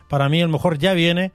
para mí el mejor ya viene.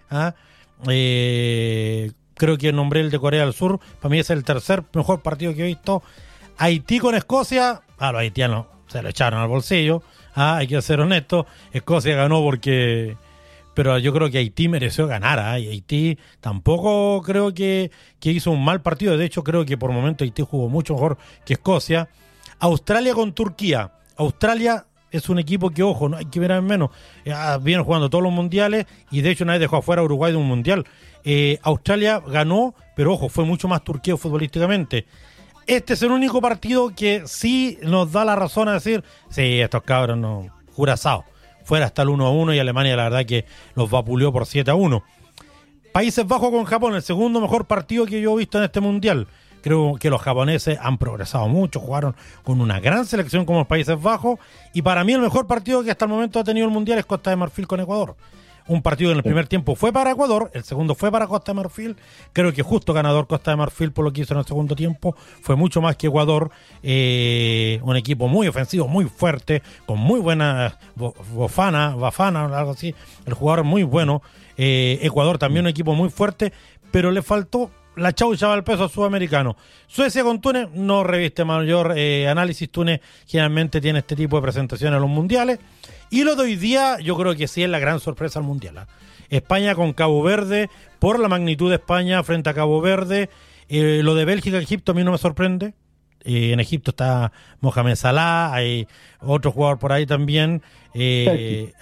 Creo que nombré el de Corea del Sur, para mí es el tercer mejor partido que he visto. Haití con Escocia, los haitianos se lo echaron al bolsillo, hay que ser honesto. Escocia ganó pero yo creo que Haití mereció ganar, y Haití tampoco creo que hizo un mal partido. De hecho, creo que por momentos Haití jugó mucho mejor que Escocia. Australia con Turquía. Australia es un equipo que, ojo, no hay que mirar en menos. Viene jugando todos los mundiales y de hecho una vez dejó afuera a Uruguay de un mundial. Australia ganó, pero ojo, fue mucho más Turquía futbolísticamente. Este es el único partido que sí nos da la razón a decir, sí, estos cabros no, Curazao. Fuera hasta el 1-1 y Alemania la verdad que los vapuleó por 7-1. Países Bajos con Japón, el segundo mejor partido que yo he visto en este mundial. Creo que los japoneses han progresado mucho, jugaron con una gran selección como los Países Bajos, y para mí el mejor partido que hasta el momento ha tenido el mundial es Costa de Marfil con Ecuador. Un partido que en el primer tiempo fue para Ecuador, el segundo fue para Costa de Marfil. Creo que justo ganador Costa de Marfil por lo que hizo en el segundo tiempo. Fue mucho más que Ecuador. Un equipo muy ofensivo, muy fuerte, con muy buena Bafana, algo así. El jugador muy bueno. Ecuador también un equipo muy fuerte, pero le faltó la chaucha va al peso sudamericano. Suecia con Túnez no reviste mayor análisis. Túnez generalmente tiene este tipo de presentaciones en los mundiales. Y lo de hoy día yo creo que sí es la gran sorpresa al mundial. España con Cabo Verde, por la magnitud de España frente a Cabo Verde. Lo de Bélgica-Egipto a mí no me sorprende. En Egipto está Mohamed Salah, hay otro jugador por ahí también. Hay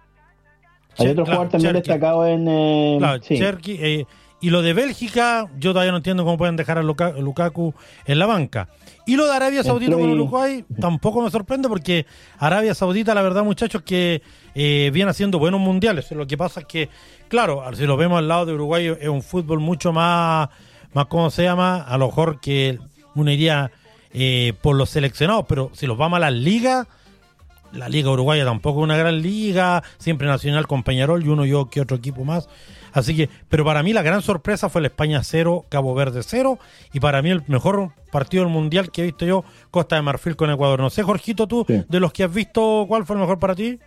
otro jugador también Cherki, destacado en... sí. Cherki, y lo de Bélgica, yo todavía no entiendo cómo pueden dejar a Lukaku en la banca. Y lo de Arabia Saudita con Uruguay tampoco me sorprende, porque Arabia Saudita, la verdad, muchachos, que viene haciendo buenos mundiales. Lo que pasa es que, claro, si lo vemos al lado de Uruguay, es un fútbol mucho más ¿cómo se llama? A lo mejor que uno iría por los seleccionados, pero si los vamos a las ligas, la liga uruguaya tampoco es una gran liga, siempre Nacional con Peñarol y uno yo que otro equipo más. Así que, pero para mí la gran sorpresa fue el España 0, Cabo Verde 0, y para mí el mejor partido del mundial que he visto yo, Costa de Marfil con Ecuador. No sé, Jorgito, tú, sí, de los que has visto, ¿cuál fue el mejor para ti?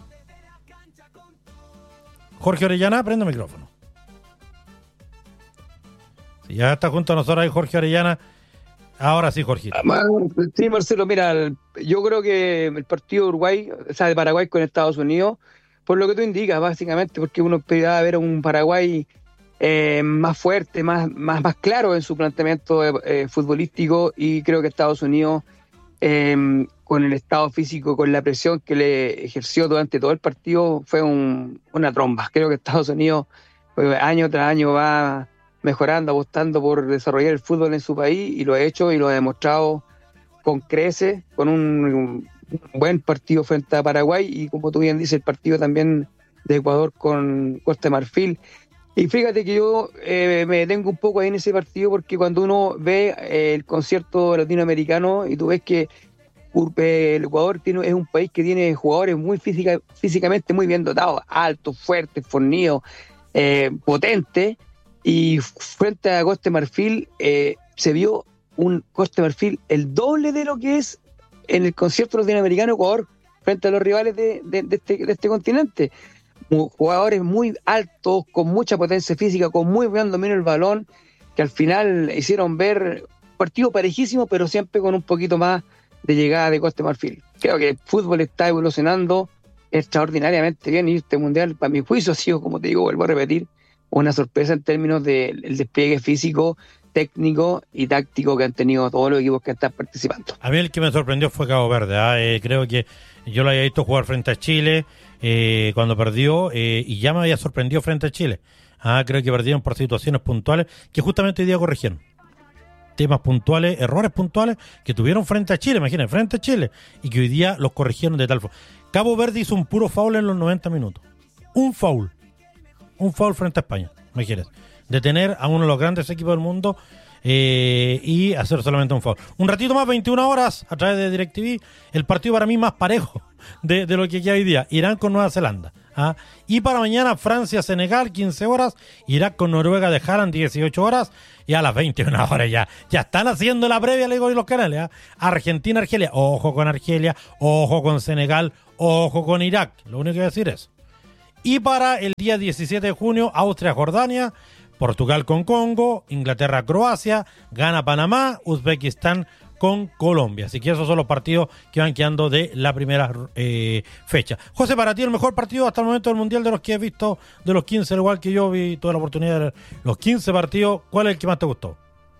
Jorge Orellana, prende el micrófono. Si ya está junto a nosotros ahí Jorge Orellana. Ahora sí, Jorgito. Sí, Marcelo, mira, yo creo que el partido de Uruguay, o sea, de Paraguay con Estados Unidos, por lo que tú indicas, básicamente, porque uno esperaba ver un Paraguay más fuerte, más claro en su planteamiento futbolístico, y creo que Estados Unidos, con el estado físico, con la presión que le ejerció durante todo el partido, fue una tromba. Creo que Estados Unidos año tras año va mejorando, apostando por desarrollar el fútbol en su país, y lo ha hecho y lo ha demostrado con creces, con un buen partido frente a Paraguay, y como tú bien dices, el partido también de Ecuador con Costa de Marfil. Y fíjate que yo me detengo un poco ahí en ese partido, porque cuando uno ve el concierto latinoamericano y tú ves que el Ecuador es un país que tiene jugadores muy físicamente muy bien dotados, altos, fuertes, fornidos, potentes, y frente a Costa de Marfil se vio un Costa de Marfil el doble de lo que es en el concierto latinoamericano Ecuador frente a los rivales de este continente. Jugadores muy altos, con mucha potencia física, con muy buen dominio del balón, que al final hicieron ver un partido parejísimo, pero siempre con un poquito más de llegada de Costa de Marfil. Creo que el fútbol está evolucionando extraordinariamente bien, y este mundial, para mi juicio, ha sido, como te digo, vuelvo a repetir, una sorpresa en términos del despliegue físico, técnico y táctico que han tenido todos los equipos que están participando. A mí el que me sorprendió fue Cabo Verde. Creo que yo lo había visto jugar frente a Chile cuando perdió, y ya me había sorprendido frente a Chile. Creo que perdieron por situaciones puntuales que justamente hoy día corrigieron. Temas puntuales, errores puntuales que tuvieron frente a Chile, imagínense, frente a Chile, y que hoy día los corrigieron de tal forma. Cabo Verde hizo un puro foul en los 90 minutos. Un foul frente a España, imagínense. Detener a uno de los grandes equipos del mundo y hacer solamente un foul. Un ratito más, 21 horas, a través de DirecTV, el partido para mí más parejo de lo que queda hoy día. Irán con Nueva Zelanda. Y para mañana, Francia-Senegal, 15 horas. Irak con Noruega de Haaland, 18 horas. Y a las 21 horas ya están haciendo la previa, le digo, y los canales. Argentina-Argelia. Ojo con Argelia, ojo con Senegal, ojo con Irak. Lo único que voy a decir es. Y para el día 17 de junio, Austria-Jordania, Portugal con Congo, Inglaterra-Croacia, Ghana-Panamá, Uzbekistán con Colombia. Así que esos son los partidos que van quedando de la primera fecha. José, para ti el mejor partido hasta el momento del Mundial de los que has visto, de los 15, al igual que yo vi toda la oportunidad de los 15 partidos, ¿cuál es el que más te gustó?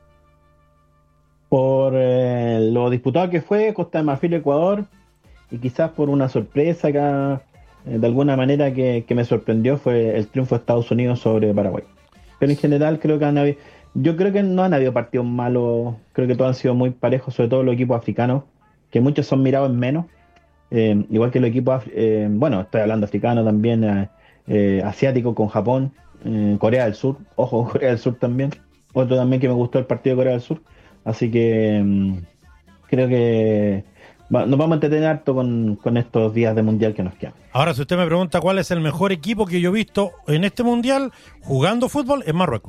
Por lo disputado que fue Costa de Marfil-Ecuador, y quizás por una sorpresa que de alguna manera que me sorprendió, fue el triunfo de Estados Unidos sobre Paraguay. Pero en general yo creo que no han habido partidos malos, creo que todos han sido muy parejos, sobre todo los equipos africanos, que muchos son mirados en menos, igual que los equipos, bueno, estoy hablando africano también, asiático con Japón, Corea del Sur, ojo, Corea del Sur también, otro también que me gustó el partido de Corea del Sur, así que creo que nos vamos a entretener harto con estos días de Mundial que nos quedan. Ahora, si usted me pregunta cuál es el mejor equipo que yo he visto en este Mundial jugando fútbol, es Marruecos.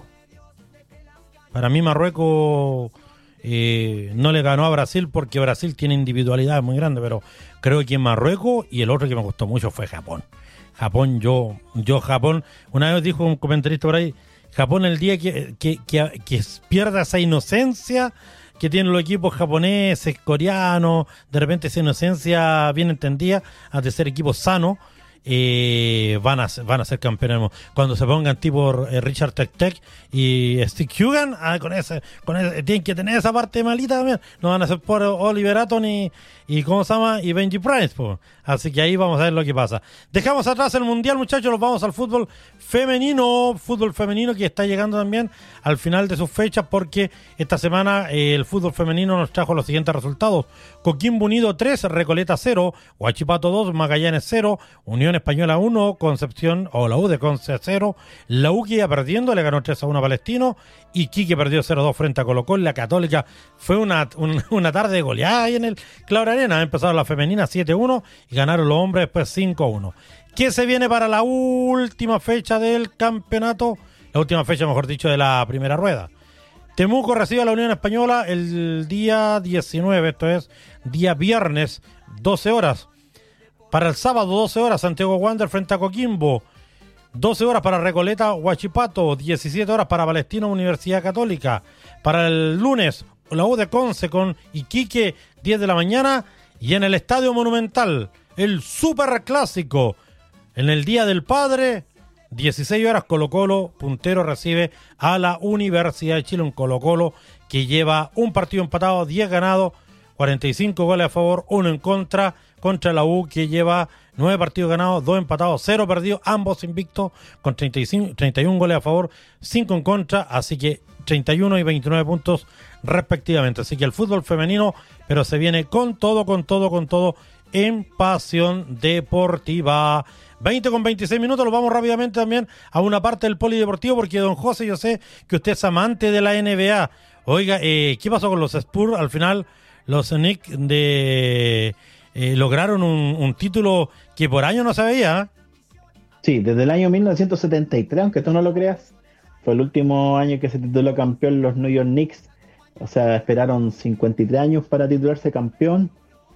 Para mí Marruecos no le ganó a Brasil porque Brasil tiene individualidades muy grandes, pero creo que en Marruecos, y el otro que me gustó mucho fue Japón. Japón, Japón, una vez dijo un comentarista por ahí, Japón el día que pierda esa inocencia que tienen los equipos japoneses, coreanos, de repente esa inocencia bien entendida, de ser equipos sanos, van a ser campeones. Cuando se pongan tipo Richard Tech y Steve Hugan, con ese tienen que tener esa parte malita también. No van a ser por Oliver Atom y ¿cómo se llama? Y Benji Price, pues. Así que ahí vamos a ver lo que pasa. Dejamos atrás el Mundial, muchachos, nos vamos al fútbol femenino que está llegando también al final de sus fechas, porque esta semana el fútbol femenino nos trajo los siguientes resultados: Coquimbo Unido 3, Recoleta 0, Huachipato 2, Magallanes 0, Unión Española 1, Concepción, o la U de Conce 0, la U que iba perdiendo, le ganó 3-1 a Palestino, Iquique perdió 0-2 frente a Colo-Colo. La Católica fue una tarde de goleada ahí en el Claudio Arena. Empezaron la femenina 7-1 y ganaron los hombres después 5-1. ¿Qué se viene para la última fecha del campeonato? La última fecha, mejor dicho, de la primera rueda. Temuco recibe a la Unión Española el día 19, esto es día viernes, 12 horas. Para el sábado, 12 horas, Santiago Wander frente a Coquimbo. 12 horas para Recoleta, Huachipato. 17 horas para Palestino, Universidad Católica. Para el lunes, la U de Conce con Iquique, 10 de la mañana. Y en el Estadio Monumental, el Super Clásico. En el Día del Padre, 16 horas, Colo-Colo, puntero, recibe a la Universidad de Chile. Un Colo-Colo que lleva un partido empatado, 10 ganados, 45 goles a favor, 1 en contra la U, que lleva 9 partidos ganados, 2 empatados, 0 perdidos, ambos invictos, con 31 goles a favor, 5 en contra, así que 31 y 29 puntos respectivamente. Así que el fútbol femenino, pero se viene con todo en Pasión Deportiva. 20:26, nos vamos rápidamente también a una parte del polideportivo, porque don José, yo sé que usted es amante de la NBA. Oiga, ¿qué pasó con los Spurs? Al final los Knicks lograron un título que por año no se veía. Sí, desde el año 1973, aunque tú no lo creas, fue el último año que se tituló campeón los New York Knicks. O sea, esperaron 53 años para titularse campeón,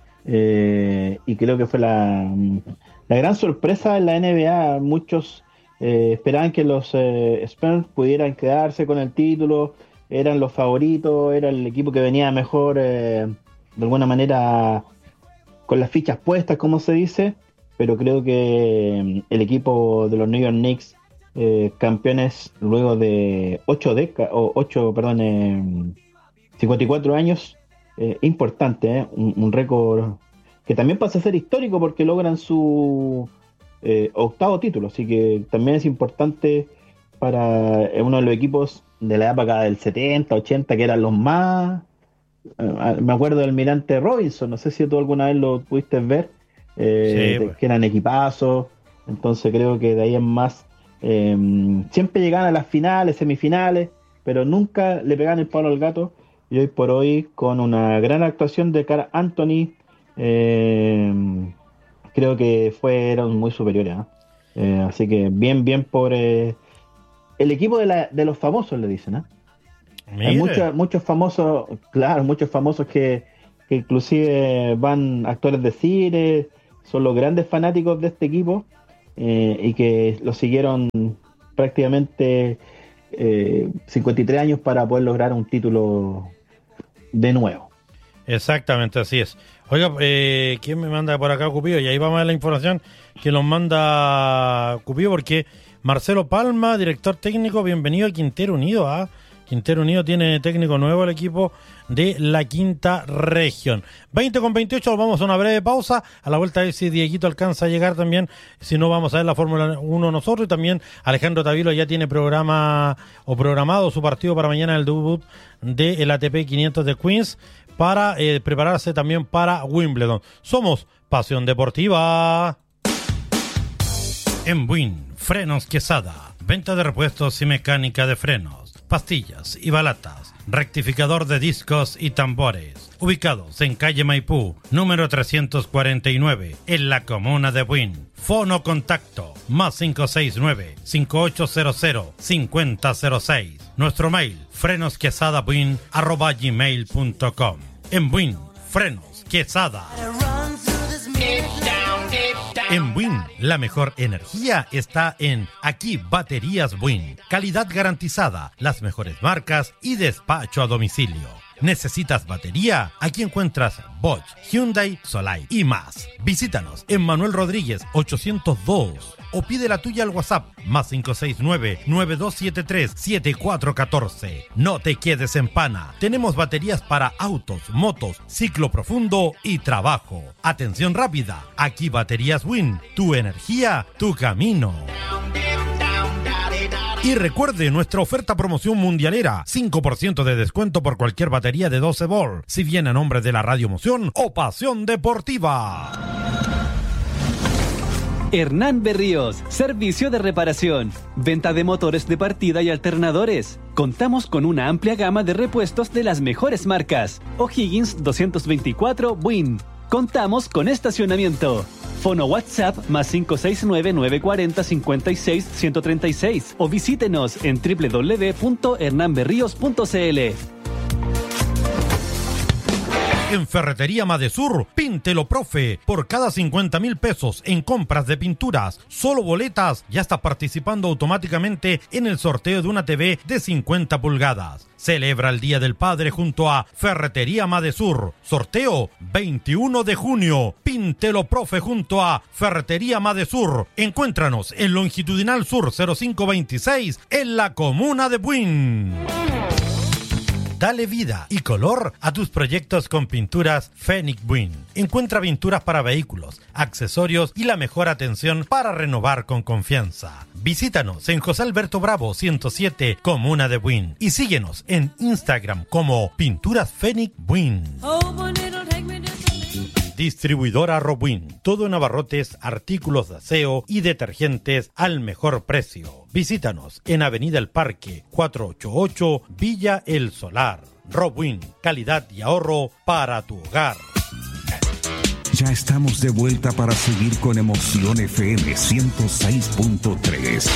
y creo que fue la gran sorpresa en la NBA. Muchos esperaban que los Spurs pudieran quedarse con el título, eran los favoritos, era el equipo que venía mejor, de alguna manera con las fichas puestas, como se dice, pero creo que el equipo de los New York Knicks, campeones luego de 54 años, importante, un récord que también pasa a ser histórico porque logran su octavo título, así que también es importante para uno de los equipos de la época del 70, 80, que eran los más... me acuerdo del Almirante Robinson, no sé si tú alguna vez lo pudiste ver, Sí, pues. que eran equipazos. Entonces creo que de ahí en más siempre llegaban a las finales, semifinales, pero nunca le pegaban el palo al gato. Y hoy por hoy, con una gran actuación de Karl Anthony, creo que fueron muy superiores, ¿eh? Así que bien por el equipo de los famosos, le dicen, ¿eh? Hay muchos famosos, claro, muchos famosos que inclusive van actores de cine, son los grandes fanáticos de este equipo, y que lo siguieron prácticamente 53 años para poder lograr un título de nuevo. Exactamente, así es. Oiga, ¿quién me manda por acá, Cupido? Y ahí vamos a ver la información que nos manda Cupido, porque Marcelo Palma, director técnico, bienvenido a Quintero Unido. Quintero Unido tiene técnico nuevo el equipo de la quinta región. 20:28, vamos a una breve pausa. A la vuelta a ver si Dieguito alcanza a llegar también. Si no, vamos a ver la Fórmula 1 nosotros. Y también Alejandro Tavilo ya tiene programado su partido para mañana, el debut del ATP 500 de Queens, para prepararse también para Wimbledon. Somos Pasión Deportiva. En Buin, Frenos Quesada. Venta de repuestos y mecánica de frenos, pastillas y balatas, rectificador de discos y tambores. Ubicados en calle Maipú, número 349, en la comuna de Buin. Fono contacto, más 569-5800-5006. Nuestro mail, frenosquesadabuin@gmail.com. En Buin, Frenos Quesada. En Buin, la mejor energía está en Aquí Baterías Buin. Calidad garantizada, las mejores marcas y despacho a domicilio. ¿Necesitas batería? Aquí encuentras Bosch, Hyundai, Solai y más. Visítanos en Manuel Rodríguez 802 o pide la tuya al WhatsApp más 569-9273-7414. No te quedes en pana. Tenemos baterías para autos, motos, ciclo profundo y trabajo. Atención rápida. Aquí Baterías Win. Tu energía, tu camino. Y recuerde nuestra oferta promoción mundialera, 5% de descuento por cualquier batería de 12 volt, si viene a nombre de la Radio Moción o Pasión Deportiva. Hernán Berríos, servicio de reparación, venta de motores de partida y alternadores. Contamos con una amplia gama de repuestos de las mejores marcas. O'Higgins 224 Buin. Contamos con estacionamiento. Fono WhatsApp más 569-940-56-136 o visítenos en www.hernanberrios.cl. En Ferretería Madesur, píntelo, profe. Por cada 50,000 pesos en compras de pinturas, solo boletas, ya estás participando automáticamente en el sorteo de una TV de 50 pulgadas. Celebra el Día del Padre junto a Ferretería Madesur. Sorteo 21 de junio. Píntelo, profe, junto a Ferretería Madesur. Encuéntranos en Longitudinal Sur 0526 en la comuna de Buin. Dale vida y color a tus proyectos con pinturas Fenix Buin. Encuentra pinturas para vehículos, accesorios y la mejor atención para renovar con confianza. Visítanos en José Alberto Bravo 107, comuna de Buin. Y síguenos en Instagram como Pinturas Fenix Buin. Distribuidora Robuin. Todo en abarrotes, artículos de aseo y detergentes al mejor precio. Visítanos en Avenida El Parque, 488, Villa El Solar. Robuin, calidad y ahorro para tu hogar. Ya estamos de vuelta para seguir con Emoción FM 106.3.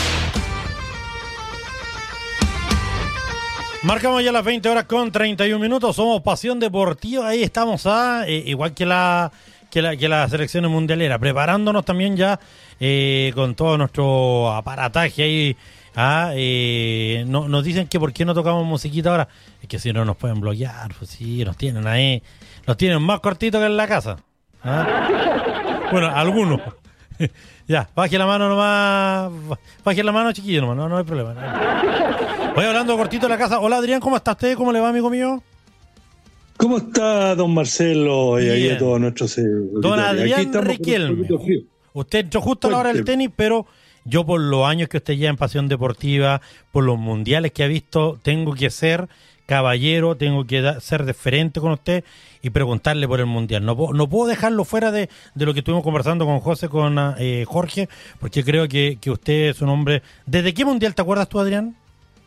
Marcamos ya las 20 horas con 31 minutos. Somos Pasión Deportiva. Ahí estamos, igual que la selección mundialera, preparándonos también ya con todo nuestro aparataje ahí. Nos dicen que por qué no tocamos musiquita ahora. Es que si no nos pueden bloquear. Pues sí, nos tienen ahí. Nos tienen más cortitos que en la casa. Bueno, algunos. Ya, baje la mano nomás. Baje la mano, chiquillo, nomás. No hay problema. Voy hablando cortito de la casa. Hola, Adrián, ¿cómo está usted? ¿Cómo le va, amigo mío? ¿Cómo está, don Marcelo? Y ahí a todos nuestros don Adrián Riquelme. Usted entró justo a la hora del tenis, pero yo por los años que usted lleva en Pasión Deportiva, por los mundiales que ha visto, tengo que ser caballero, tengo que ser deferente con usted y preguntarle por el mundial. No puedo dejarlo fuera de lo que estuvimos conversando con Jorge, porque creo que usted es un hombre... ¿Desde qué mundial te acuerdas tú, Adrián?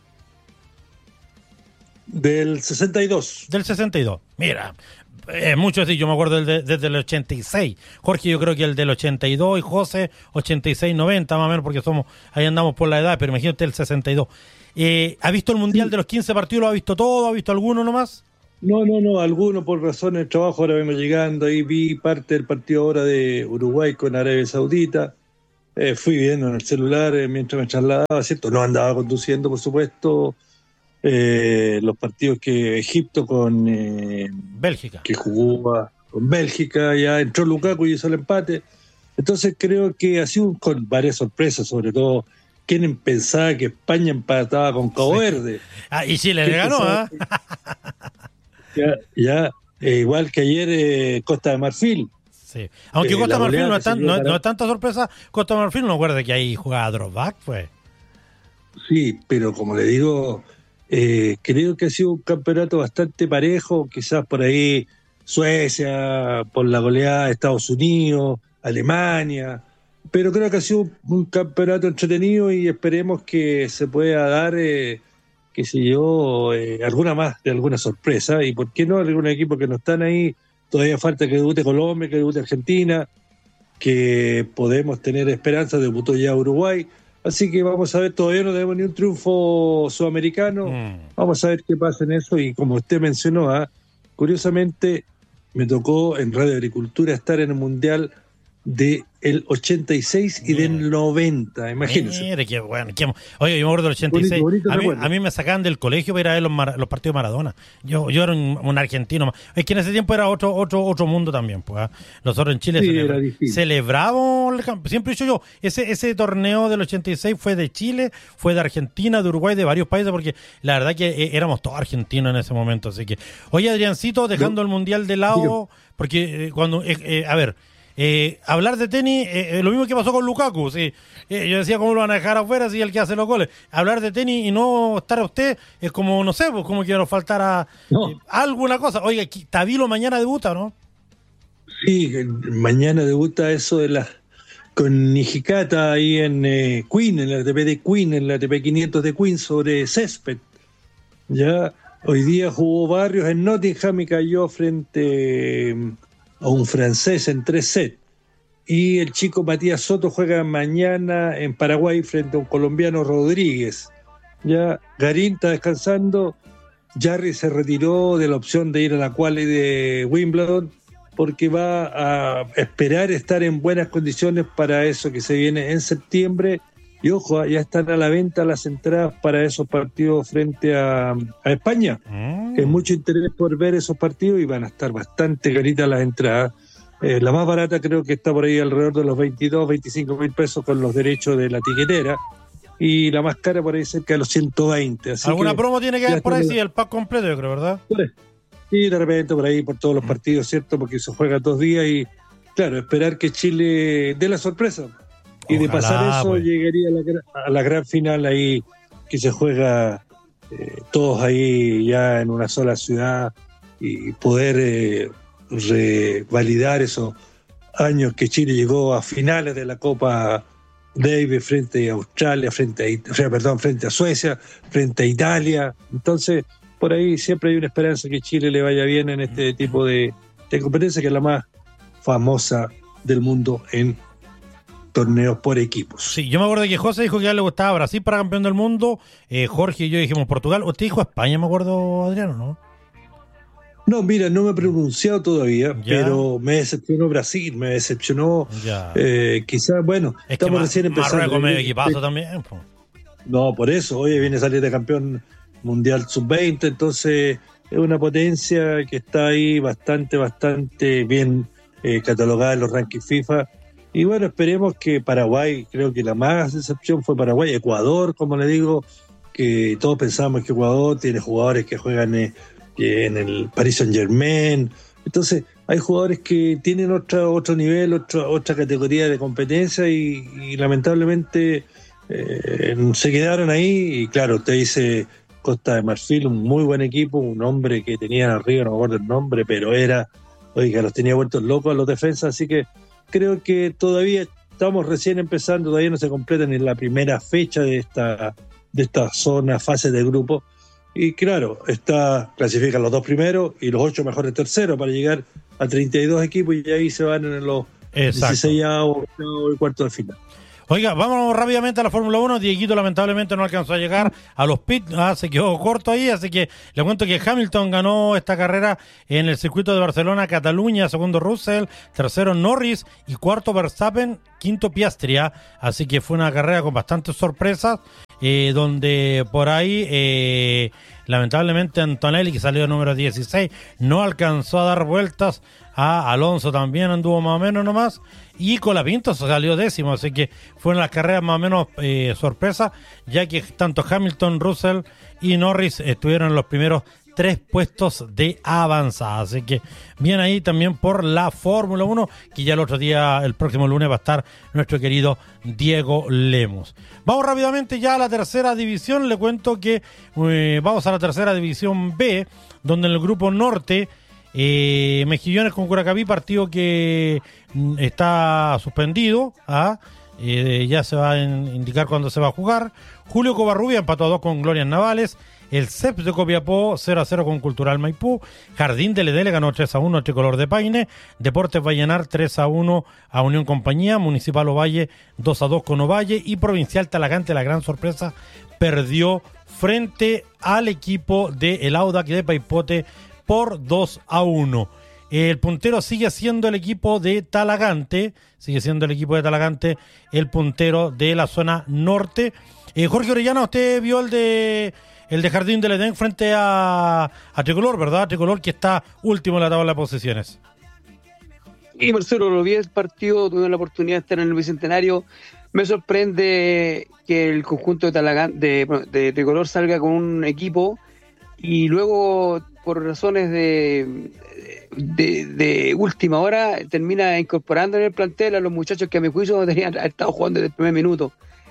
Del 62. Del 62. Mira, mucho así, yo me acuerdo desde el 86. Jorge, yo creo que el del 82 y José 86, 90 más o menos, porque ahí andamos por la edad, pero imagínate el 62. ¿Ha visto el mundial de los 15 partidos? ¿Lo ha visto todo? ¿Ha visto alguno nomás? No, alguno por razones de trabajo. Ahora vengo llegando, ahí vi parte del partido ahora de Uruguay con Arabia Saudita. fui viendo en el celular mientras me trasladaba, ¿cierto? No andaba conduciendo, por supuesto. Los partidos que Egipto con Bélgica, que jugó con Bélgica, ya entró Lukaku y hizo el empate. Entonces creo que ha sido con varias sorpresas, sobre todo quien pensaba que España empataba con Cabo Verde. Y Chile le ganó, ¿ah? Igual que ayer Costa de Marfil. Sí. Aunque Costa de Marfil no es tanta sorpresa. Costa de Marfil no acuerda que ahí jugaba Drogba, pues. Sí, pero como le digo, creo que ha sido un campeonato bastante parejo, quizás por ahí Suecia, por la goleada de Estados Unidos, Alemania, pero creo que ha sido un campeonato entretenido y esperemos que se pueda dar, qué sé yo, alguna sorpresa, y por qué no algún equipo que no están ahí. Todavía falta que debute Colombia, que debute Argentina, que podemos tener esperanza. Debutó ya Uruguay, así que vamos a ver. Todavía no tenemos ni un triunfo sudamericano. Vamos a ver qué pasa en eso. Y como usted mencionó, curiosamente me tocó en Radio Agricultura estar en el Mundial del 86 y del 90, imagínense. Mire, qué bueno. Oye, yo me acuerdo del 86. Bonito a mí me sacaban del colegio para ir a ver los partidos de Maradona. Yo era un argentino. Es que en ese tiempo era otro mundo también. Pues, nosotros en Chile celebramos, siempre he dicho yo, ese torneo del 86 fue de Chile, fue de Argentina, de Uruguay, de varios países, porque la verdad que éramos todos argentinos en ese momento. Así que, oye, Adriancito, dejando el Mundial de lado, porque cuando, hablar de tenis, lo mismo que pasó con Lukaku, ¿sí? Yo decía, ¿cómo lo van a dejar afuera si es el que hace los goles? Hablar de tenis y no estar a usted es como, no sé, pues como que nos faltara alguna cosa. Oiga, Tabilo mañana debuta, ¿no? Sí, mañana debuta eso con Nijikata ahí en Queen, en la ATP de Queen, en la ATP 500 de Queen sobre césped. Ya hoy día jugó Barrios en Nottingham y cayó frente a un francés en 3 sets. Y el chico Matías Soto juega mañana en Paraguay frente a un colombiano, Rodríguez. Ya Garín está descansando. Jarry se retiró de la opción de ir a la quali de Wimbledon porque va a esperar estar en buenas condiciones para eso que se viene en septiembre. Y ojo, ya están a la venta las entradas para esos partidos frente a España. Hay mucho interés por ver esos partidos y van a estar bastante caritas las entradas. La más barata creo que está por ahí alrededor de los 22, 25 mil pesos con los derechos de la tiquetera. Y la más cara por ahí cerca de los 120. Así ¿alguna promo tiene que haber por ahí? Sí, el pack completo, yo creo, ¿verdad? Y de repente por ahí, por todos los partidos, ¿cierto? Porque se juega 2 días y, claro, esperar que Chile dé la sorpresa. Y ojalá, de pasar eso, pues, llegaría a la gran final ahí, que se juega todos ahí ya en una sola ciudad y poder revalidar esos años que Chile llegó a finales de la Copa Davis frente a Australia, frente a Suecia, frente a Italia. Entonces, por ahí siempre hay una esperanza que Chile le vaya bien en este tipo de competencia, que es la más famosa del mundo en torneos por equipos. Sí, yo me acuerdo que José dijo que a él le gustaba Brasil para campeón del mundo, Jorge y yo dijimos Portugal. Usted dijo España, me acuerdo, Adriano, ¿no? No, mira, no me he pronunciado todavía, pero me decepcionó Brasil, me decepcionó, quizás, bueno, es estamos recién empezando. Marruecos medio equipazo también. Po. No, por eso, hoy viene a salir de campeón mundial sub-20, entonces es una potencia que está ahí bastante bien catalogada en los rankings FIFA. Y bueno, esperemos que Paraguay, creo que la más decepción fue Paraguay. Ecuador, como le digo, que todos pensamos que Ecuador tiene jugadores que juegan en el Paris Saint-Germain. Entonces, hay jugadores que tienen otro nivel, otra categoría de competencia y lamentablemente se quedaron ahí. Y claro, usted dice Costa de Marfil, un muy buen equipo, un hombre que tenían arriba, no me acuerdo el nombre, pero los tenía vueltos locos a los defensas, así que creo que todavía estamos recién empezando, todavía no se completa ni la primera fecha de esta zona, fase de grupo. Y claro, clasifican los 2 primeros y los 8 mejores terceros para llegar a 32 equipos y ahí se van en los 16 y cuartos de final. Oiga, vámonos rápidamente a la Fórmula 1. Dieguito lamentablemente no alcanzó a llegar a los pits, se quedó corto ahí, así que le cuento que Hamilton ganó esta carrera en el circuito de Barcelona, Cataluña, segundo Russell, tercero Norris y cuarto Verstappen, quinto Piastri, así que fue una carrera con bastantes sorpresas, donde por ahí lamentablemente Antonelli, que salió número 16, no alcanzó a dar vueltas. Alonso también anduvo más o menos nomás, y Colapinto salió décimo, así que fueron las carreras más o menos sorpresas, ya que tanto Hamilton, Russell y Norris estuvieron en los primeros 3 puestos de avanzada, así que bien ahí también por la Fórmula 1, que ya el otro día, el próximo lunes, va a estar nuestro querido Diego Lemos. Vamos rápidamente ya a la tercera división. Le cuento que vamos a la tercera división B, donde en el grupo norte, Mejillones con Curacaví, partido que está suspendido, ya se va a indicar cuándo se va a jugar. Julio Covarrubia empató a 2 con Glorias Navales. El CEPS de Copiapó 0-0 con Cultural Maipú. Jardín de Ledé le ganó 3-1 a Tricolor de Paine. Deportes Vallenar 3-1 a Unión Compañía. Municipal Ovalle 2-2 con Ovalle. Y Provincial Talagante, la gran sorpresa, perdió frente al equipo de El Audax de Paipote por 2-1. El puntero sigue siendo el equipo de Talagante, el puntero de la zona norte. Jorge Orellana, usted vio el de Jardín del Edén frente a Tricolor, ¿verdad? Tricolor, que está último en la tabla de posiciones. Y Marcelo, lo vi el partido, tuve la oportunidad de estar en el Bicentenario. Me sorprende que el conjunto de Tricolor salga con un equipo y luego, por razones de última hora, termina incorporando en el plantel a los muchachos que a mi juicio tenían estado jugando desde el primer minuto.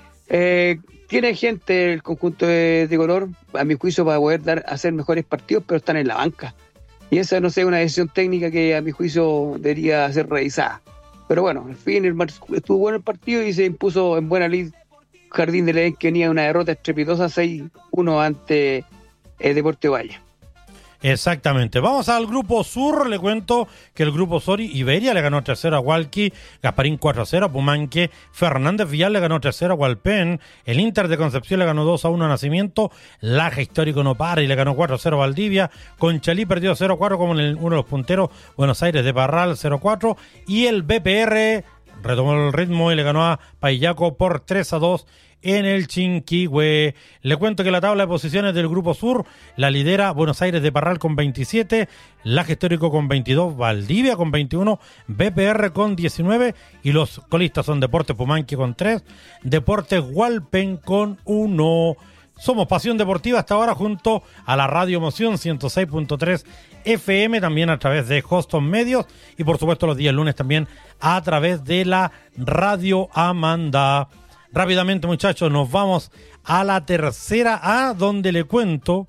Tiene gente el conjunto de Tricolor, a mi juicio, para poder hacer mejores partidos, pero están en la banca. Y esa, no sé, una decisión técnica que a mi juicio debería ser revisada. Pero bueno, al fin estuvo bueno el partido y se impuso en buena lid Jardín de León, que venía una derrota estrepitosa 6-1 ante Deporte Valle. Exactamente. Vamos al grupo sur. Le cuento que el grupo sur, Iberia le ganó 3-0 a Hualqui, Gasparín 4-0 a Pumanque, Fernández Villar le ganó 3-0 a Hualpén, el Inter de Concepción le ganó 2-1 a Nacimiento, Laja Histórico Nopari le ganó 4-0 a Valdivia, Conchalí perdió 0-4 como uno de los punteros, Buenos Aires de Parral 0-4, y el BPR retomó el ritmo y le ganó a Payaco por 3-2 en el Chinquihue. Le cuento que la tabla de posiciones del Grupo Sur la lidera Buenos Aires de Parral con 27, Laje Histórico con 22, Valdivia con 21, BPR con 19 y los colistas son Deportes Pumanque con 3, Deportes Hualpén con 1. Somos Pasión Deportiva hasta ahora junto a la Radio Emoción 106.3 FM, también a través de Hoston Medios y por supuesto los días lunes también a través de la Radio Amanda. Rápidamente, muchachos, nos vamos a la tercera A, donde le cuento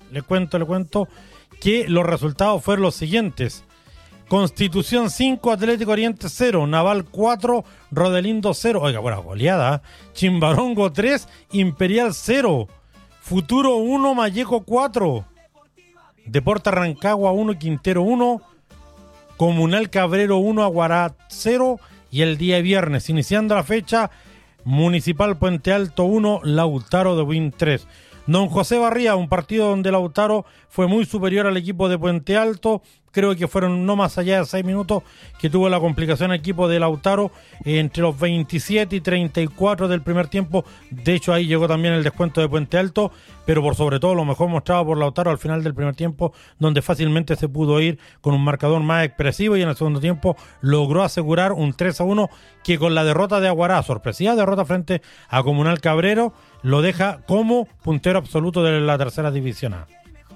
que los resultados fueron los siguientes. Constitución 5, Atlético Oriente 0, Naval 4, Rodelindo 0, oiga, buena goleada, Chimbarongo 3, Imperial 0, Futuro 1, Malleco 4, Deportes Rancagua 1, Quintero 1, Comunal Cabrero 1, Aguará 0, y el día viernes, iniciando la fecha, Municipal Puente Alto 1, Lautaro de Win 3. Don José Barría, un partido donde Lautaro fue muy superior al equipo de Puente Alto. Creo que fueron no más allá de 6 minutos que tuvo la complicación el equipo de Lautaro entre los 27 y 34 del primer tiempo. De hecho, ahí llegó también el descuento de Puente Alto, pero por sobre todo lo mejor mostrado por Lautaro al final del primer tiempo, donde fácilmente se pudo ir con un marcador más expresivo y en el segundo tiempo logró asegurar un 3-1 que con la derrota de Aguará, sorpresiva derrota frente a Comunal Cabrero, lo deja como puntero absoluto de la tercera división A.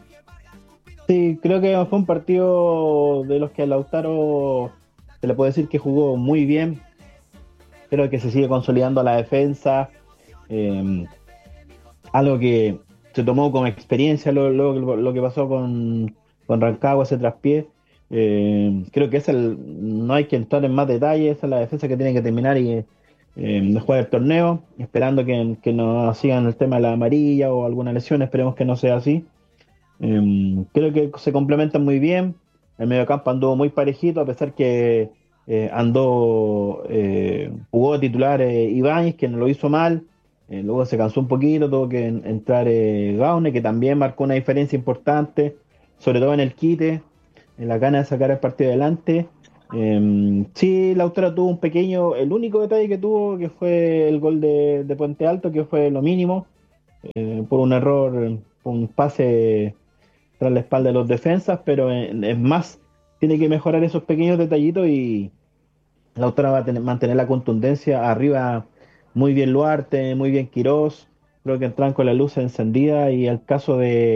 Sí, creo que fue un partido de los que a Lautaro se le puede decir que jugó muy bien. Creo que se sigue consolidando la defensa, algo que se tomó como experiencia lo que pasó con Rancagua, ese traspié. Creo que no hay que entrar en más detalles, esa es la defensa que tiene que terminar y jugar el torneo, esperando que no sigan el tema de la amarilla o alguna lesión, esperemos que no sea así. Creo que se complementan muy bien. El mediocampo anduvo muy parejito, a pesar que jugó de titular Ibáñez, que no lo hizo mal. Luego se cansó un poquito, tuvo que entrar Gaune, que también marcó una diferencia importante, sobre todo en el quite, en la gana de sacar el partido adelante. Sí, Lautaro tuvo el único detalle que tuvo, que fue el gol de Puente Alto, que fue lo mínimo, por un error, un pase tras la espalda de los defensas, pero es más, tiene que mejorar esos pequeños detallitos y Lautaro va a mantener la contundencia arriba. Muy bien Luarte, muy bien Quirós, creo que entran con la luz encendida, y el caso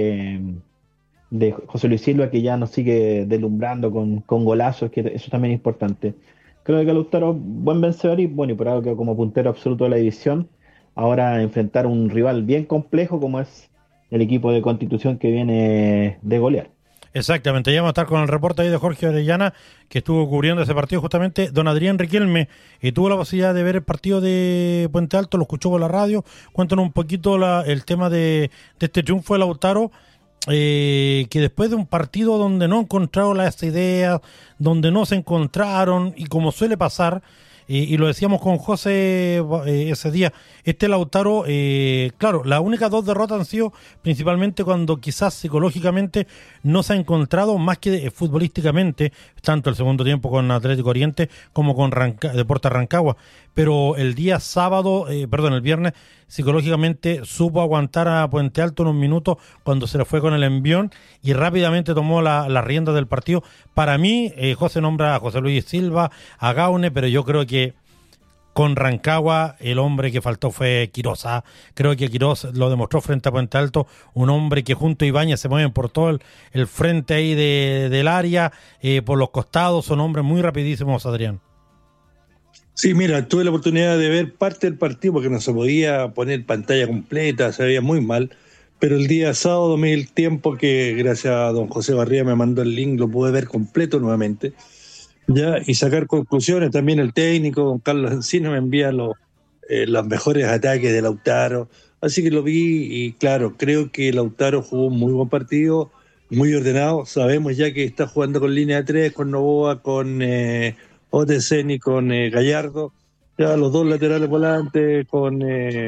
de José Luis Silva, que ya nos sigue deslumbrando con golazos, que eso también es importante. Creo que Lautaro, buen vencedor, y bueno, y por algo que como puntero absoluto de la división, ahora enfrentar un rival bien complejo como es el equipo de Constitución, que viene de golear. Exactamente, ya vamos a estar con el reporte ahí de Jorge Orellana, que estuvo cubriendo ese partido justamente. Don Adrián Riquelme, y tuvo la posibilidad de ver el partido de Puente Alto, lo escuchó por la radio. Cuéntanos un poquito el tema de este triunfo de Lautaro, que después de un partido donde no encontraron las ideas, donde no se encontraron, y como suele pasar, y lo decíamos con José ese día, este Lautaro, claro, las únicas 2 derrotas han sido principalmente cuando quizás psicológicamente no se ha encontrado, más que futbolísticamente, tanto el segundo tiempo con Atlético Oriente como con Deportes Rancagua, pero el viernes, psicológicamente supo aguantar a Puente Alto en un minuto cuando se le fue con el envión, y rápidamente tomó la rienda del partido. Para mí, José nombra a José Luis Silva, a Gaune, pero yo creo que con Rancagua el hombre que faltó fue Quirós. Creo que Quirós lo demostró frente a Puente Alto, un hombre que junto a Ibáñez se mueven por todo el frente ahí del área, por los costados, son hombres muy rapidísimos, Adrián. Sí, mira, tuve la oportunidad de ver parte del partido porque no se podía poner pantalla completa, se veía muy mal, pero el día sábado me di el tiempo que gracias a don José Barría me mandó el link, lo pude ver completo nuevamente, ya, y sacar conclusiones. También el técnico, don Carlos Encina, me envía los mejores ataques de Lautaro, así que lo vi y claro, creo que Lautaro jugó un muy buen partido, muy ordenado. Sabemos ya que está jugando con línea de 3, con Novoa, con Otesen y con Gallardo, ya los 2 laterales volantes, con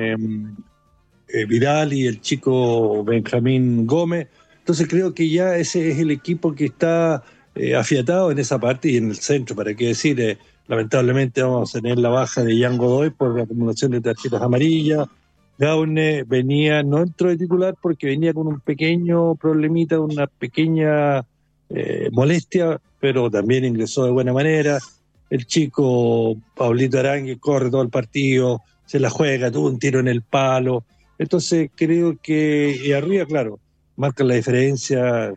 Vidal y el chico Benjamín Gómez. Entonces creo que ya ese es el equipo que está afiatado en esa parte, y en el centro, para qué decir, lamentablemente vamos a tener la baja de Jan Godoy por la acumulación de tarjetas amarillas. Gaune no entró de titular porque venía con un pequeño problemita, una pequeña molestia, pero también ingresó de buena manera. El chico Pablito Aránguiz corre todo el partido, se la juega, tuvo un tiro en el palo. Entonces creo que, y arriba, claro, marcan la diferencia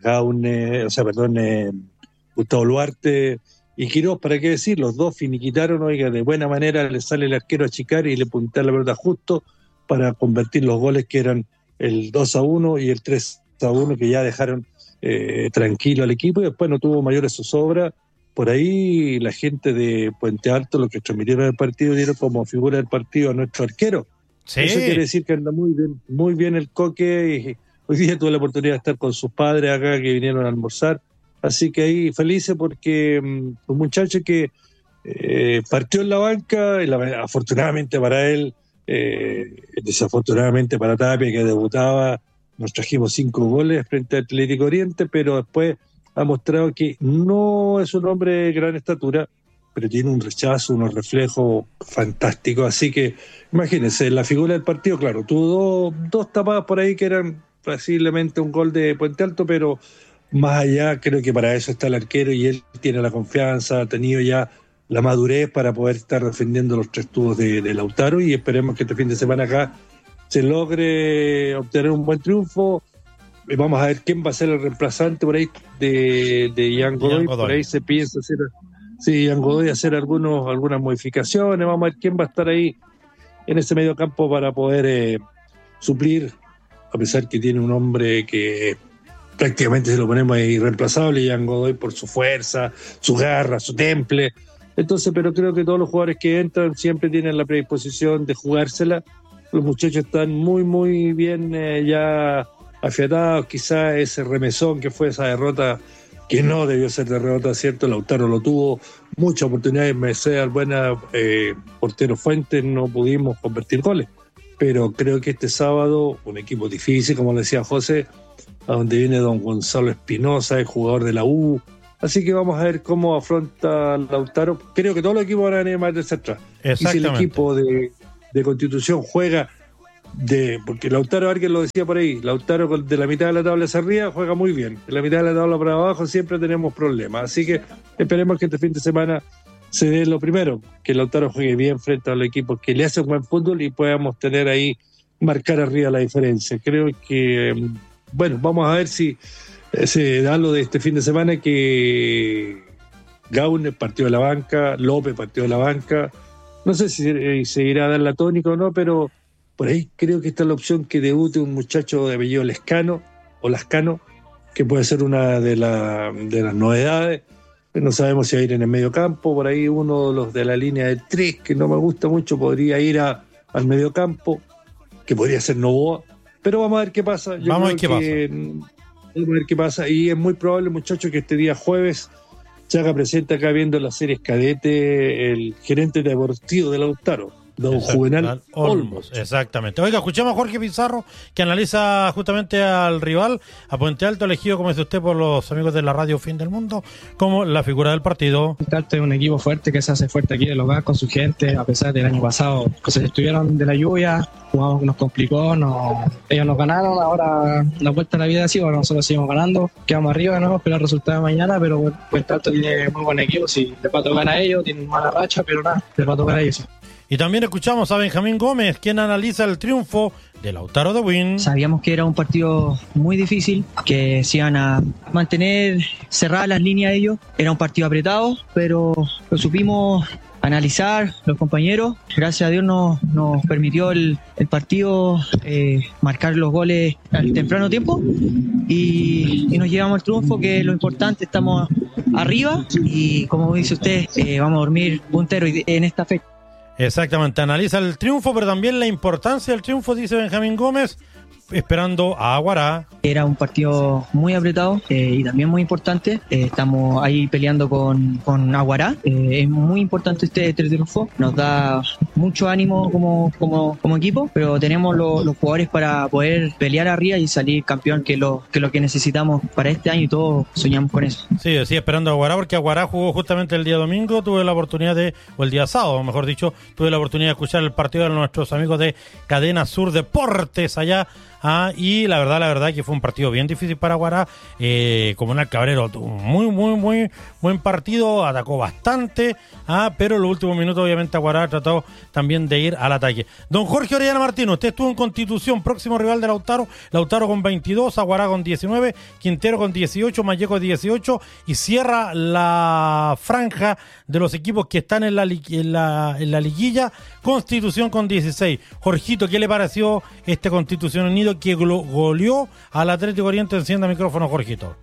Gustavo Luarte y Quirós, para qué decir, los 2 finiquitaron, oiga, de buena manera le sale el arquero a achicar y le puntea la pelota justo para convertir los goles que eran el 2-1 y el 3-1, que ya dejaron tranquilo al equipo, y después no tuvo mayores zozobra. Por ahí la gente de Puente Alto, lo que transmitieron el partido, dieron como figura del partido a nuestro arquero. Sí. Eso quiere decir que anda muy bien el Coque, y hoy día tuve la oportunidad de estar con sus padres acá que vinieron a almorzar, así que ahí felices porque un muchacho que partió en la banca, afortunadamente para él, desafortunadamente para Tapia, que debutaba, nos trajimos 5 goles frente al Atlético Oriente, pero después ha mostrado que no es un hombre de gran estatura, pero tiene un rechazo, unos reflejos fantásticos. Así que imagínense, la figura del partido, claro, tuvo dos tapadas por ahí que eran posiblemente un gol de Puente Alto, pero más allá creo que para eso está el arquero, y él tiene la confianza, ha tenido ya la madurez para poder estar defendiendo los 3 tubos de Lautaro, y esperemos que este fin de semana acá se logre obtener un buen triunfo. Vamos a ver quién va a ser el reemplazante por ahí de Jan Godoy. Por ahí se piensa hacer, Jan Godoy, hacer algunas modificaciones. Vamos a ver quién va a estar ahí en ese medio campo para poder suplir, a pesar que tiene un hombre que prácticamente se lo ponemos irreemplazable, Jan Godoy, por su fuerza, su garra, su temple. Entonces, pero creo que todos los jugadores que entran siempre tienen la predisposición de jugársela. Los muchachos están muy bien ya afiatados. Quizás ese remesón que fue esa derrota que no debió ser de rebota, ¿cierto? Lautaro lo tuvo, muchas oportunidades, Mercedes, buena portero Fuentes, no pudimos convertir goles. Pero creo que este sábado, un equipo difícil, como decía José, a donde viene don Gonzalo Espinosa, el jugador de la U. Así que vamos a ver cómo afronta Lautaro. Creo que todos los equipos van a venir más de atrás. Y si el equipo de Constitución juega porque Lautaro, alguien lo decía por ahí, Lautaro de la mitad de la tabla hacia arriba juega muy bien. De la mitad de la tabla para abajo siempre tenemos problemas. Así que esperemos que este fin de semana se dé lo primero, que Lautaro juegue bien frente a los equipos que le hacen buen fútbol y podamos tener ahí, marcar arriba la diferencia. Creo que, bueno, vamos a ver si se da lo de este fin de semana, que Gaunes partió de la banca, López partió de la banca. No sé si se irá a dar la tónica o no, pero por ahí creo que está la opción que debute un muchacho de apellido Lascano, que puede ser una de las novedades. No sabemos si va a ir en el medio campo, por ahí uno de los de la línea de 3, que no me gusta mucho, podría ir al medio campo, que podría ser Novoa, pero vamos a ver qué pasa. Vamos a ver qué pasa, y es muy probable, muchachos, que este día jueves se haga presente acá viendo las series cadete el gerente deportivo de Lautaro, don Juvenal Olmos. Exactamente. Oiga, escuchemos a Jorge Pizarro, que analiza justamente al rival, a Puente Alto, elegido, como dice usted, por los amigos de la radio Fin del Mundo, como la figura del partido. Puente Alto es un equipo fuerte que se hace fuerte aquí de local con su gente, a pesar del año pasado que se estuvieron de la lluvia, jugamos, nos complicó, ellos nos ganaron, ahora la vuelta a la vida así, bueno, nosotros seguimos ganando, quedamos arriba, no pero el resultado de mañana, pero Puente Alto tiene muy buen equipo, sí, les va a tocar a ellos, tienen mala racha, pero nada, les va a tocar a ellos. Y también escuchamos a Benjamín Gómez, quien analiza el triunfo de Lautaro de Win. Sabíamos que era un partido muy difícil, que se iban a mantener cerradas las líneas ellos. Era un partido apretado, pero lo supimos analizar los compañeros. Gracias a Dios nos permitió el partido marcar los goles al temprano tiempo y nos llevamos el triunfo, que es lo importante. Estamos arriba y, como dice usted, vamos a dormir puntero en esta fecha. Exactamente, analiza el triunfo, pero también la importancia del triunfo, dice Benjamín Gómez, esperando a Aguará. Era un partido muy apretado y también muy importante. Estamos ahí peleando con Aguará. Es muy importante este triunfo. Nos da mucho ánimo como equipo, pero tenemos los jugadores para poder pelear arriba y salir campeón, que es lo que necesitamos para este año, y todos soñamos con eso. Sí, esperando a Aguará, porque Aguará jugó justamente el día domingo. Tuve la oportunidad o el día sábado, mejor dicho, tuve la oportunidad de escuchar el partido de nuestros amigos de Cadena Sur Deportes allá. Y la verdad que fue un partido bien difícil para Aguará. Comunal Cabrero tuvo muy buen partido, atacó bastante, pero en los últimos minutos obviamente Aguará trató también de ir al ataque. Don Jorge Orellana Martínez, usted estuvo en Constitución, próximo rival de Lautaro con 22, Aguará con 19, Quintero con 18, Malleco 18, y cierra la franja de los equipos que están en la liguilla, Constitución con 16. Jorgito, ¿qué le pareció este Constitución Unido que goleó al Atlético Oriente? Encienda micrófono, Jorgito.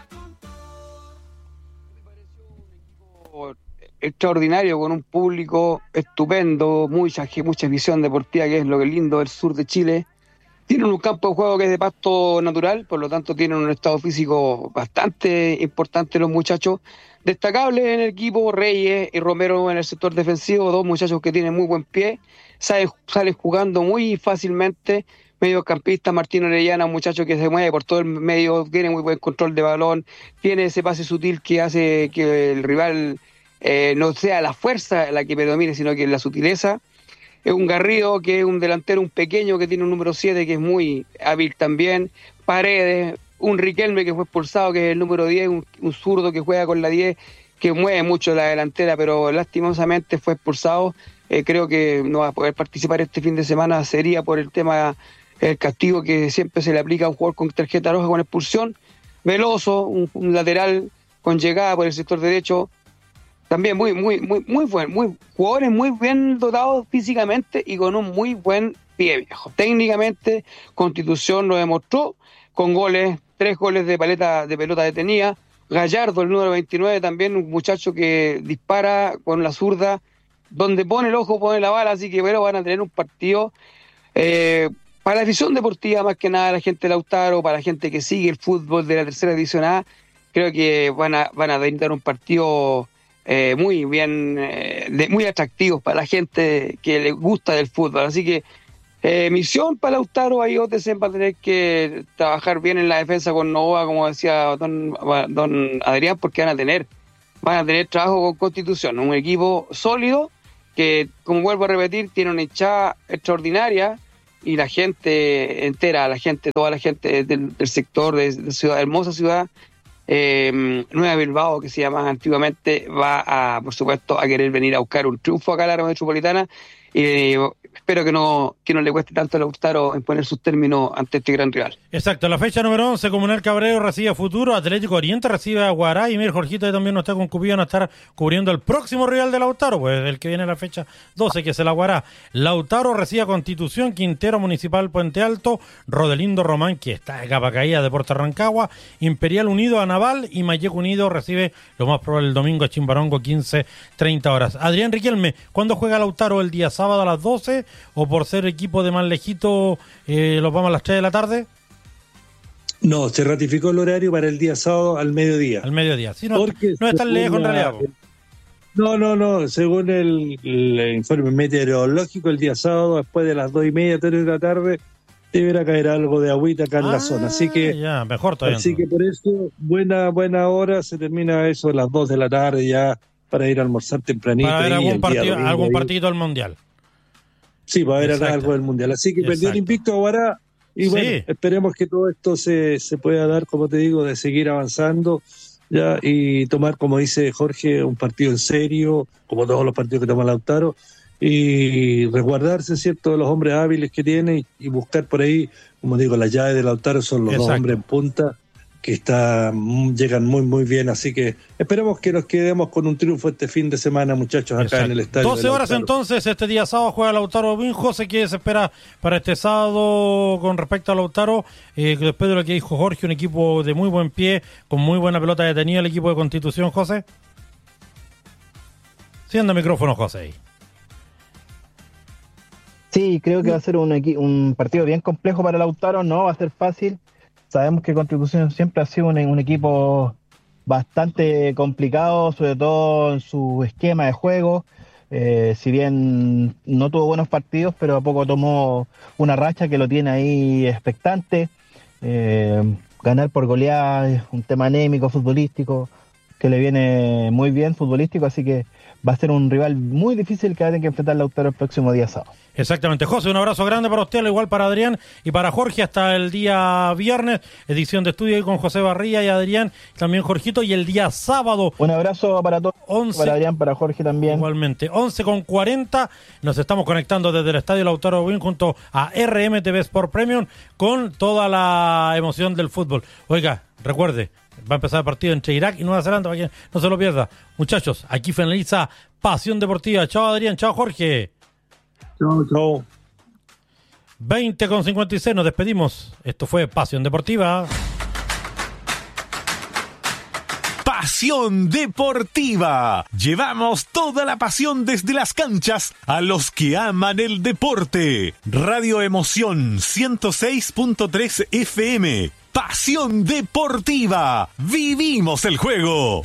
Extraordinario, con un público estupendo, mucha visión deportiva, que es lo que es lindo del sur de Chile. Tienen un campo de juego que es de pasto natural, por lo tanto tienen un estado físico bastante importante los muchachos. Destacables en el equipo, Reyes y Romero en el sector defensivo, dos muchachos que tienen muy buen pie, salen jugando muy fácilmente. Mediocampista Martín Orellana, un muchacho que se mueve por todo el medio, tiene muy buen control de balón, tiene ese pase sutil que hace que el rival no sea la fuerza la que predomine, sino que la sutileza. Es un Garrido, que es un delantero, un pequeño, que tiene un número 7, que es muy hábil también. Paredes, un Riquelme que fue expulsado, que es el número 10, un zurdo que juega con la 10, que mueve mucho la delantera, pero lastimosamente fue expulsado. Creo que no va a poder participar este fin de semana, sería por el tema, el castigo que siempre se le aplica a un jugador con tarjeta roja, con expulsión. Veloso, un lateral con llegada por el sector derecho. También muy buen, jugadores muy bien dotados físicamente y con un muy buen pie, viejo. Técnicamente, Constitución lo demostró con goles, 3 goles de pelota detenida. Gallardo, el número 29, también un muchacho que dispara con la zurda, donde pone el ojo, pone la bala, así que bueno, van a tener un partido para la afición deportiva, más que nada la gente de Lautaro, para la gente que sigue el fútbol de la tercera división A. creo que van a brindar un partido muy bien, muy atractivo para la gente que le gusta del fútbol. Así que misión para Lautaro, ahí OTC va a tener que trabajar bien en la defensa con Novoa, como decía don Adrián, porque van a tener trabajo con Constitución, un equipo sólido que, como vuelvo a repetir, tiene una hinchada extraordinaria y la gente entera, toda la gente del sector de ciudad, hermosa ciudad, Nueva Bilbao, que se llama antiguamente, va por supuesto a querer venir a buscar un triunfo acá a la área metropolitana, y espero que no le cueste tanto a Lautaro en poner sus términos ante este gran rival. Exacto, la fecha número 11, Comunal Cabrero recibe a Futuro, Atlético Oriente recibe a Guará, y mira, Jorgito también no está con Cupido, a estar cubriendo el próximo rival de Lautaro, pues el que viene a la fecha 12, que es el Guará. Lautaro recibe a Constitución, Quintero Municipal Puente Alto, Rodelindo Román, que está de capa caída, Deportes Rancagua, Imperial Unido a Naval, y Mayeco Unido recibe lo más probable el domingo a Chimbarongo, 15:30 horas. Adrián Riquelme, ¿cuándo juega Lautaro? ¿El día sábado a las 12? ¿O por ser equipo de más lejito los vamos a las 3 de la tarde? No, se ratificó el horario para el día sábado al mediodía. Al mediodía, sí, no es tan lejos en realidad. No, según el informe meteorológico, el día sábado, después de las 2:30, 3 de la tarde, deberá caer algo de agüita acá en la zona. Así que ya, mejor todavía. Así que por eso, buena hora, se termina eso a las 2 de la tarde ya para ir a almorzar tempranito. Para ver algún partido del Mundial. Sí, va a haber algo del Mundial. Así que perdió el invicto a Guará. Y bueno, esperemos que todo esto se pueda dar, como te digo, de seguir avanzando ya y tomar, como dice Jorge, un partido en serio, como todos los partidos que toma Lautaro, y resguardarse, ¿cierto?, de los hombres hábiles que tiene y buscar por ahí, como digo, las llaves de Lautaro son los dos hombres en punta que llegan muy, muy bien. Así que esperemos que nos quedemos con un triunfo este fin de semana, muchachos, acá en el estadio. 12 horas entonces, este día sábado juega Lautaro Bin. José, ¿qué se espera para este sábado con respecto a Lautaro? Después de lo que dijo Jorge, un equipo de muy buen pie, con muy buena pelota detenida, el equipo de Constitución, José. Siendo micrófono, José. Sí, creo que va a ser un partido bien complejo para Lautaro, no va a ser fácil. Sabemos que Constitución siempre ha sido un equipo bastante complicado, sobre todo en su esquema de juego. Si bien no tuvo buenos partidos, pero a poco tomó una racha que lo tiene ahí expectante. Ganar por goleada es un tema anémico, futbolístico, que le viene muy bien futbolístico, así que va a ser un rival muy difícil que va a tener que enfrentar Lautaro el próximo día sábado. Exactamente, José, un abrazo grande para usted, al igual para Adrián y para Jorge, hasta el día viernes, edición de estudio ahí con José Barría y Adrián, también Jorgito, y el día sábado. Un abrazo para todos, para Adrián, para Jorge también. Igualmente, 11:40, nos estamos conectando desde el Estadio Lautaro Win junto a RMTV Sport Premium con toda la emoción del fútbol. Oiga, recuerde, va a empezar el partido entre Irak y Nueva Zelanda, para que no se lo pierda. Muchachos, aquí finaliza Pasión Deportiva. Chao Adrián, chao Jorge. Chao. 20:56, nos despedimos. Esto fue Pasión Deportiva. Pasión Deportiva. Llevamos toda la pasión desde las canchas a los que aman el deporte. Radio Emoción 106.3 FM. Pasión Deportiva. Vivimos el juego.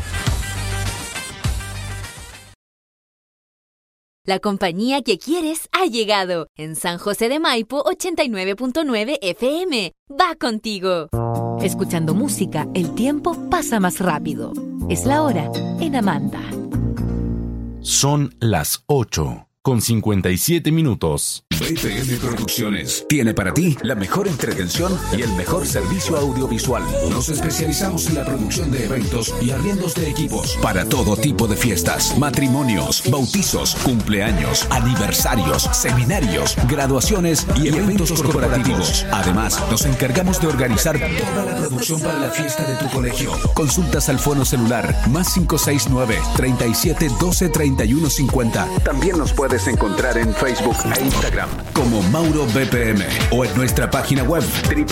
La compañía que quieres ha llegado. En San José de Maipo, 89.9 FM. Va contigo. Escuchando música, el tiempo pasa más rápido. Es la hora en Amanda. Son las 8:57. BPM Producciones tiene para ti la mejor entretención y el mejor servicio audiovisual. Nos especializamos en la producción de eventos y arriendos de equipos para todo tipo de fiestas, matrimonios, bautizos, cumpleaños, aniversarios, seminarios, graduaciones y eventos corporativos. Además, nos encargamos de organizar toda la producción para la fiesta de tu colegio. Consultas al fono celular +569 37 12 31 50. También nos puedes encontrar en Facebook e Instagram como Mauro BPM o en nuestra página web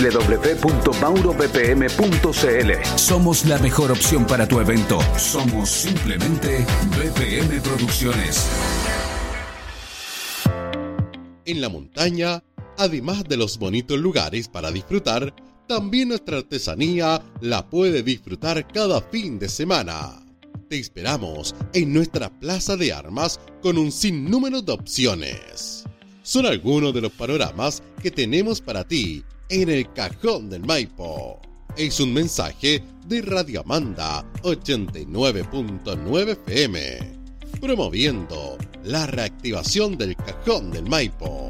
www.maurobpm.cl. Somos la mejor opción para tu evento. Somos simplemente BPM Producciones. En la montaña, además de los bonitos lugares para disfrutar, También nuestra artesanía la puede disfrutar cada fin de semana. Te esperamos en nuestra plaza de armas con un sinnúmero de opciones. Son algunos de los panoramas que tenemos para ti en el Cajón del Maipo. Es un mensaje de Radio Amanda 89.9 FM, promoviendo la reactivación del Cajón del Maipo.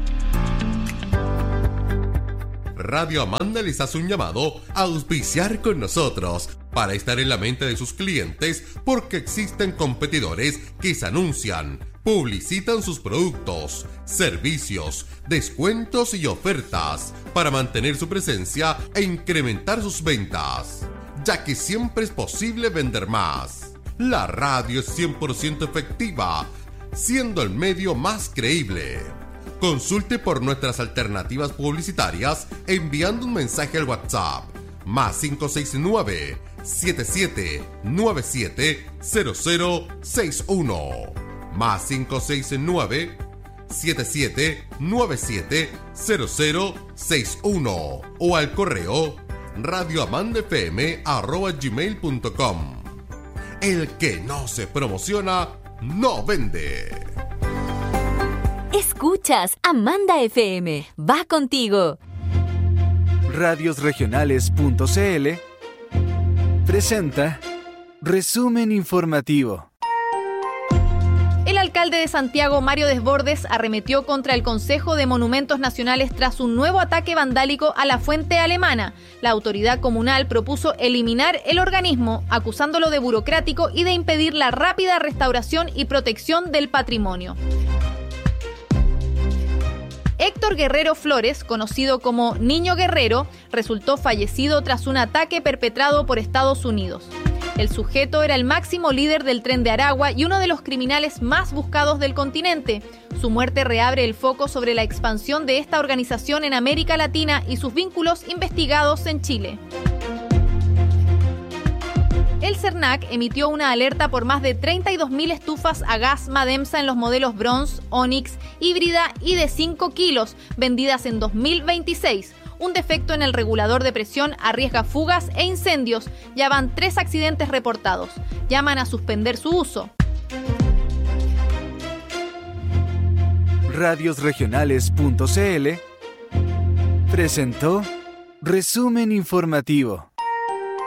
Radio Amanda les hace un llamado a auspiciar con nosotros para estar en la mente de sus clientes, porque existen competidores que se anuncian, publicitan sus productos, servicios, descuentos y ofertas para mantener su presencia e incrementar sus ventas, ya que siempre es posible vender más. La radio es 100% efectiva, siendo el medio más creíble. Consulte por nuestras alternativas publicitarias enviando un mensaje al WhatsApp más 569-7797-0061 más 569-7797-0061 o al correo radioamandafm@gmail.com. El que no se promociona, no vende. Escuchas Amanda FM. Va contigo. Radiosregionales.cl presenta Resumen Informativo. El alcalde de Santiago, Mario Desbordes, arremetió contra el Consejo de Monumentos Nacionales tras un nuevo ataque vandálico a la fuente alemana. La autoridad comunal propuso eliminar el organismo, acusándolo de burocrático y de impedir la rápida restauración y protección del patrimonio. Héctor Guerrero Flores, conocido como Niño Guerrero, resultó fallecido tras un ataque perpetrado por Estados Unidos. El sujeto era el máximo líder del Tren de Aragua y uno de los criminales más buscados del continente. Su muerte reabre el foco sobre la expansión de esta organización en América Latina y sus vínculos investigados en Chile. El CERNAC emitió una alerta por más de 32.000 estufas a gas Mademsa en los modelos Bronze, Onix, híbrida y de 5 kilos, vendidas en 2026. Un defecto en el regulador de presión arriesga fugas e incendios. Ya van 3 accidentes reportados. Llaman a suspender su uso. Radiosregionales.cl presentó Resumen Informativo.